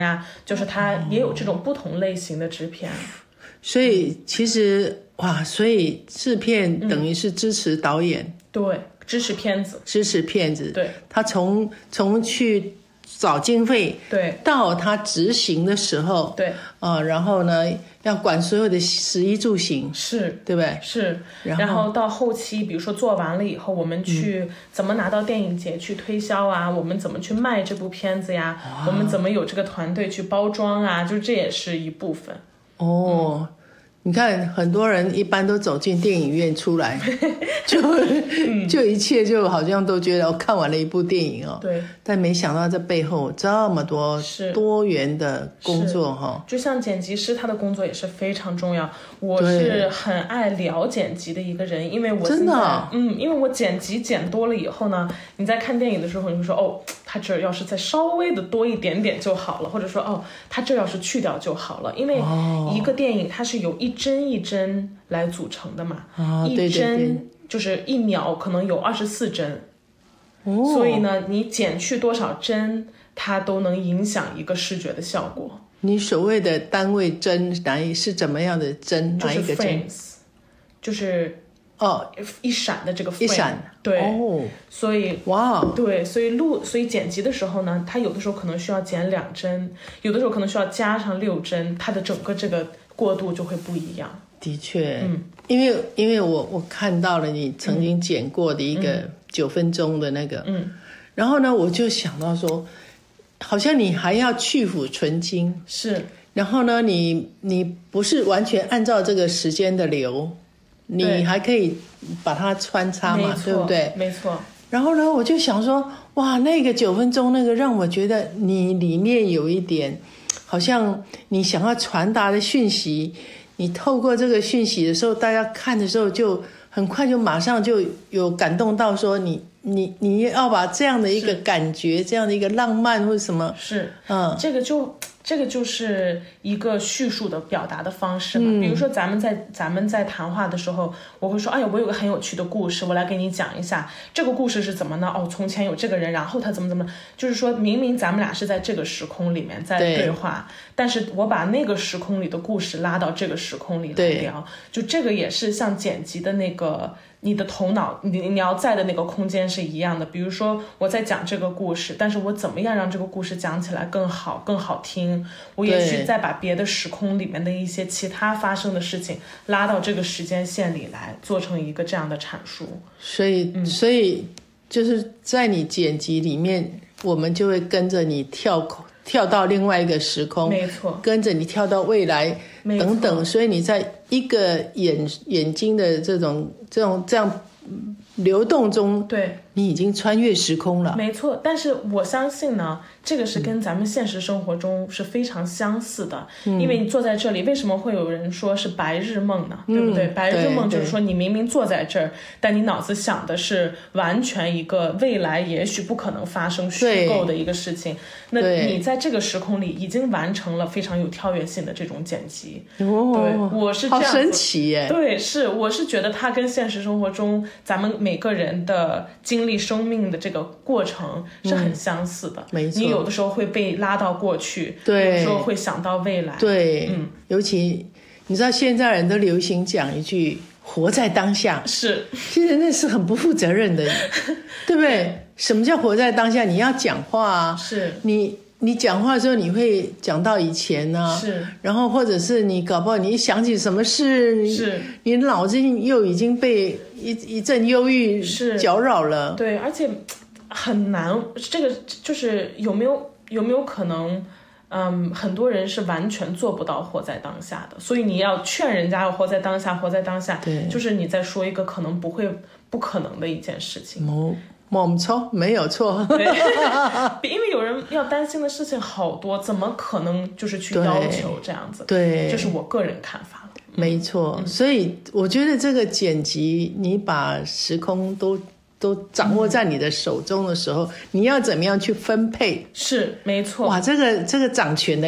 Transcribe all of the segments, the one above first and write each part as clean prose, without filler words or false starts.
呀，就是它也有这种不同类型的制片。 所以其实哇，所以制片等于是支持导演， 对，支持片子， 对，他从去找经费， 对， 到他执行的时候， 对， 然后呢，要管所有的食衣住行， 是， 对不对？ 是，然后到后期，比如说做完了以后，我们去怎么拿到电影节去推销啊？我们怎么去卖这部片子呀？我们怎么有这个团队去包装啊？就这也是一部分。 你看很多人一般都走进电影院出来就一切就好像都觉得我看完了一部电影对， 但没想到这背后这么多多元的工作就像剪辑师他的工作也是非常重要。我是很爱聊剪辑的一个人，因为我真的因为我剪辑剪多了以后呢，你在看电影的时候你会说他这要是再稍微的多一点点就好了，或者说他这要是去掉就好了，因为一个电影它是由一帧一帧来组成的嘛，一帧就是1秒可能有24帧，所以呢你减去多少帧它都能影响一个视觉的效果。 你所谓的单位帧是怎么样的帧？哪一个帧？ frames 就是一闪的这个 frame， 一闪， 对，所以对，所以剪辑的时候呢，它有的时候可能需要减2帧，有的时候可能需要加上6帧，它的整个这个过渡就会不一样。 的确，因为我看到了你曾经剪过的一个9分钟的那个，然后呢，我就想到说，好像你还要去腐存精， 是， 然后呢，你不是完全按照这个时间的流。你还可以把它穿插嘛，对不对？ 没错。 然后呢，我就想说，哇，那个9分钟那个让我觉得你里面有一点，好像你想要传达的讯息，你透过这个讯息的时候，大家看的时候就很快就马上就有感动到说你要把这样的一个感觉，这样的一个浪漫或者什么， 是，这个就是一个叙述的表达的方式嘛。比如说咱们在谈话的时候，我会说，我有个很有趣的故事，我来给你讲一下。这个故事是怎么呢？从前有这个人，然后他怎么，就是说明明咱们俩是在这个时空里面在对话，但是我把那个时空里的故事拉到这个时空里来聊，就这个也是像剪辑的那个。你的头脑你要在的那个空间是一样的。比如说我在讲这个故事，但是我怎么样让这个故事讲起来更好听，我也许再把别的时空里面的一些其他发生的事情拉到这个时间线里来做成一个这样的阐述。所以就是在你剪辑里面，我们就会跟着你跳到另外一个时空， 没错， 跟着你跳到未来等等，所以你在一个眼睛的这样流动中， 对， 你已经穿越时空了。 没错，但是我相信呢，这个是跟咱们现实生活中是非常相似的。因为你坐在这里，为什么会有人说是白日梦呢？对不对？白日梦就是说你明明坐在这儿，但你脑子想的是完全一个未来也许不可能发生虚构的一个事情。那你在这个时空里已经完成了非常有跳跃性的这种剪辑。对，我是这样子， 好神奇耶。 对，我是觉得它跟现实生活中咱们每个人的经历生命的这个过程是很相似的。没错，你有的时候会被拉到过去，对，有的时候会想到未来。 对，尤其你知道现在人都流行讲一句活在当下， 是， 其实那是很不负责任的对不对？什么叫活在当下？你要讲话啊，是你讲话的时候，你会讲到以前啊，是，然后或者是你搞不好你想起什么事，是你脑子又已经被一阵忧郁搅扰了。 对，而且很难，这个就是有没有可能，很多人是完全做不到活在当下的，所以你要劝人家要活在当下，活在当下，对，就是你在说一个可能不可能的一件事情。 没错，没有错。 对，因为有人要担心的事情好多，怎么可能就是去要求这样子？对，这是我个人看法。 没错，所以我觉得这个剪辑，你把时空都掌握在你的手中的时候，你要怎么样去分配？ 是没错。 哇，这个掌权的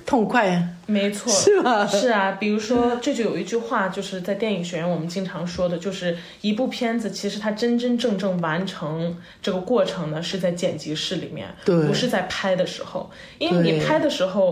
痛快啊。 没错， 是吧？ 是啊，比如说这就有一句话，就是在电影学院我们经常说的，就是一部片子其实它真真正正完成这个过程呢，是在剪辑室里面， 对， 不是在拍的时候，因为你拍的时候。